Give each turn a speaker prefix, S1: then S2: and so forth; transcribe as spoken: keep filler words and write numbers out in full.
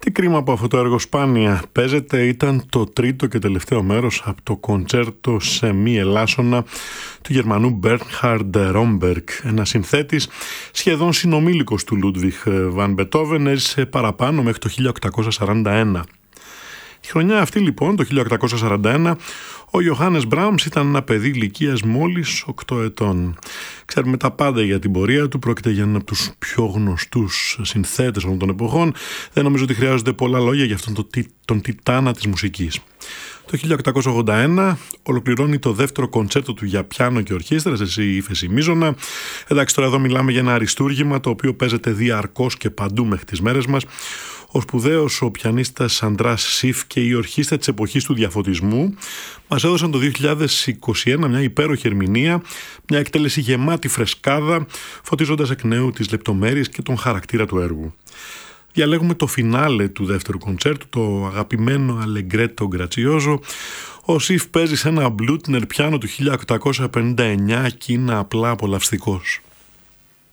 S1: Τι κρίμα που αυτό το έργο σπάνια παίζεται, ήταν το τρίτο και τελευταίο μέρος από το κοντσέρτο σε μη ελάσσονα του Γερμανού Μπέρνχαρντ Ρόμπεργκ, ένα συνθέτης σχεδόν συνομήλικος του Λούντβιχ Βαν Μπετόβεν, έζησε παραπάνω μέχρι το χίλια οκτακόσια σαράντα ένα. Τη χρονιά αυτή λοιπόν, το χίλια οκτακόσια σαράντα ένα, ο Ιωάννης Μπράμς ήταν ένα παιδί ηλικίας μόλις οκτώ ετών. Ξέρουμε τα πάντα για την πορεία του, πρόκειται για έναν από τους πιο γνωστούς συνθέτες όλων των εποχών. Δεν νομίζω ότι χρειάζονται πολλά λόγια για αυτόν τον, τον τιτάνα της μουσικής. Το χίλια οκτακόσια ογδόντα ένα ολοκληρώνει το δεύτερο κοντσέρτο του για πιάνο και ορχήστρα σε ύφεση μείζωνα. Εντάξει, τώρα εδώ μιλάμε για ένα αριστούργημα το οποίο παίζεται διαρκώς και παντού μέχρι τις μέρες μας. Ο σπουδαίος ο πιανίστας Αντράς Σιφ και η ορχήστρα της εποχής του διαφωτισμού μας έδωσαν το δύο χιλιάδες είκοσι ένα μια υπέροχη ερμηνεία, μια εκτέλεση γεμάτη φρεσκάδα, φωτίζοντας εκ νέου τις λεπτομέρειες και τον χαρακτήρα του έργου. Διαλέγουμε το φινάλε του δεύτερου κοντσέρτου, το αγαπημένο Αλεγκρέτο Γκρατσιόζο. Ο Σιφ παίζει σε ένα μπλούτνερ πιάνο του χίλια οκτακόσια πενήντα εννιά και είναι απλά απολαυστικός.